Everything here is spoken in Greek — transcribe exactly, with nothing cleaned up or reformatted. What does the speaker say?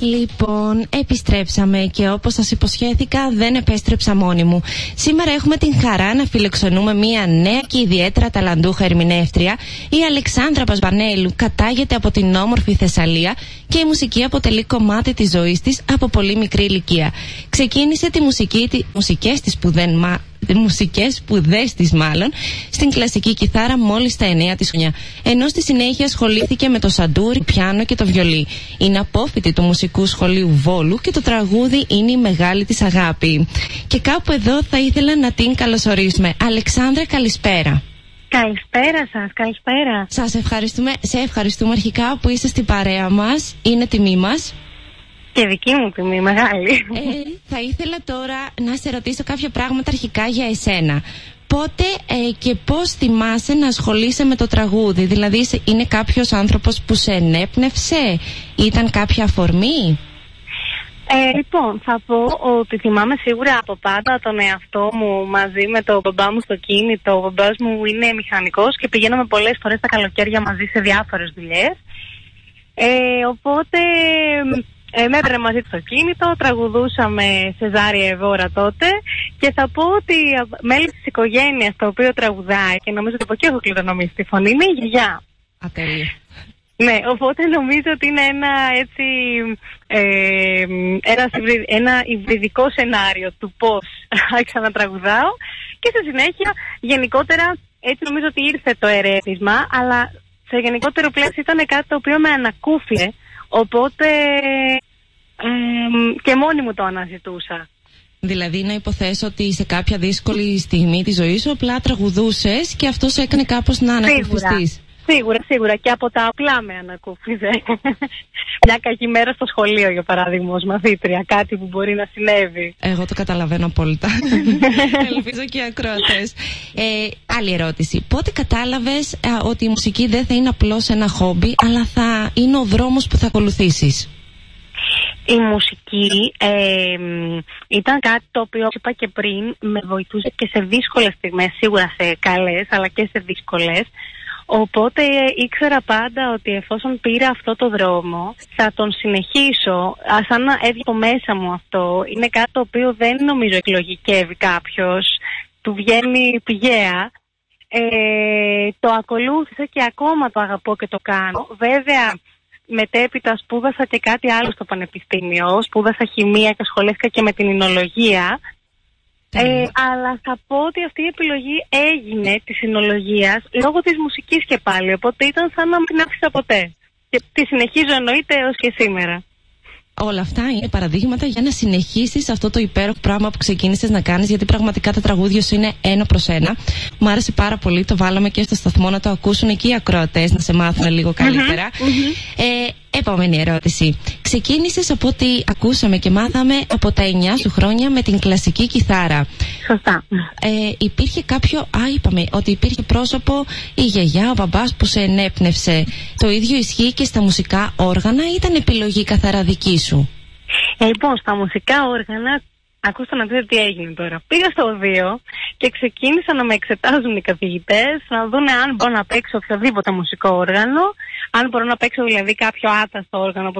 Λοιπόν, επιστρέψαμε και όπως σας υποσχέθηκα δεν επέστρεψα μόνη μου. Σήμερα έχουμε την χαρά να φιλοξενούμε μια νέα και ιδιαίτερα ταλαντούχα ερμηνεύτρια. Η Αλεξάνδρα Πασβανέλου κατάγεται από την όμορφη Θεσσαλία και η μουσική αποτελεί κομμάτι της ζωής της από πολύ μικρή ηλικία. Ξεκίνησε τη μουσική, τη, μουσικές της που δεν μα... μουσικές σπουδές της μάλλον στην κλασική κιθάρα μόλις τα εννέα της χρόνια, ενώ στη συνέχεια ασχολήθηκε με το σαντούρι, πιάνο και το βιολί. Είναι απόφοιτη του Μουσικού Σχολείου Βόλου και το τραγούδι είναι η μεγάλη της αγάπη. Και κάπου εδώ θα ήθελα να την καλωσορίσουμε. Αλεξάνδρα, καλησπέρα. Καλησπέρα σας, καλησπέρα. Σας ευχαριστούμε, σε ευχαριστούμε αρχικά που είστε στην παρέα μας. Είναι τιμή μας. Και δική μου τιμή, μεγάλη. Ε, θα ήθελα τώρα να σε ρωτήσω κάποια πράγματα αρχικά για εσένα. Πότε ε, και πώς θυμάσαι να ασχολείσαι με το τραγούδι? Δηλαδή είναι κάποιος άνθρωπος που σε ενέπνευσε, ήταν κάποια αφορμή? Ε, λοιπόν, θα πω ότι θυμάμαι σίγουρα από πάντα τον εαυτό μου μαζί με τον μπαμπά μου στο κίνητο. Ο μπαμπάς μου είναι μηχανικός και πηγαίναμε πολλές φορές τα καλοκαίρια μαζί σε διάφορες δουλειές. Ε, οπότε... Ε, με έπαιρνε μαζί του στο κίνητο, τραγουδούσαμε σε Ζάρια Ευώρα τότε και θα πω ότι μέλη της οικογένειας το οποίο τραγουδάει και νομίζω ότι από εκεί έχω κληρονομήσει τη φωνή είναι η γιαγιά. Ατέλεια. Ναι, οπότε νομίζω ότι είναι ένα έτσι ε, ένα, ένα υβριδικό σενάριο του πώς άρχισα να τραγουδάω και στη συνέχεια γενικότερα έτσι νομίζω ότι ήρθε το ερέθισμα, αλλά σε γενικότερο πλαίσιο ήταν κάτι το οποίο με ανακούφιε. Οπότε ε, και μόνη μου το αναζητούσα. Δηλαδή να υποθέσω ότι σε κάποια δύσκολη στιγμή της ζωής σου απλά τραγουδούσες και αυτό σε έκανε κάπως να ανακουφιστείς. Σίγουρα, σίγουρα. Και από τα απλά με ανακούφιζε. Μια κακή μέρα στο σχολείο, για παράδειγμα, ως μαθήτρια. Κάτι που μπορεί να συνέβη. Εγώ το καταλαβαίνω απόλυτα. Ελπίζω και οι ακροατές. Ε, άλλη ερώτηση. Πότε κατάλαβες α, ότι η μουσική δεν θα είναι απλώς ένα χόμπι, αλλά θα είναι ο δρόμος που θα ακολουθήσεις? Η μουσική ε, ήταν κάτι το οποίο, όπως είπα και πριν, με βοηθούσε και σε δύσκολες στιγμές. Σίγουρα σε καλές, αλλά και σε δύσκολες. Οπότε ήξερα πάντα ότι εφόσον πήρα αυτό το δρόμο θα τον συνεχίσω, σαν να έβγαινε μέσα μου αυτό. Είναι κάτι το οποίο δεν νομίζω εκλογικεύει κάποιος, του βγαίνει πηγαία. Ε, το ακολούθησα και ακόμα το αγαπώ και το κάνω. Βέβαια μετέπειτα σπούδασα και κάτι άλλο στο πανεπιστήμιο, σπούδασα χημεία και ασχολήθηκα και με την εινολογία. Ε, αλλά θα πω ότι αυτή η επιλογή έγινε της εινολογίας λόγω της μουσικής και πάλι, οπότε ήταν σαν να μην την άφησα ποτέ και τη συνεχίζω εννοείται έως και σήμερα. Όλα αυτά είναι παραδείγματα για να συνεχίσεις αυτό το υπέροχο πράγμα που ξεκίνησες να κάνεις, γιατί πραγματικά τα τραγούδια σου είναι ένα προς ένα. Μου άρεσε πάρα πολύ, το βάλαμε και στο σταθμό να το ακούσουν εκεί οι ακροατές, να σε μάθουν λίγο καλύτερα. Mm-hmm, mm-hmm. Ε, επόμενη ερώτηση. Ξεκίνησες από ό,τι ακούσαμε και μάθαμε από τα εννιά σου χρόνια με την κλασική κιθάρα. Σωστά. Ε, υπήρχε κάποιο, α, είπαμε ότι υπήρχε πρόσωπο, η γιαγιά, ο μπαμπάς που σε ενέπνευσε. Το ίδιο ισχύει και στα μουσικά όργανα ή ήταν επιλογή καθαρά δική σου? Ε, λοιπόν, στα μουσικά όργανα, ακούστε να δείτε τι έγινε τώρα. Πήγα στο οδείο και ξεκίνησαν να με εξετάζουν οι καθηγητές, να δουν αν μπορώ να παίξω οποιοδήποτε μουσικό όργανο, αν μπορώ να παίξω δηλαδή κάποιο άταστο όργανο, όπως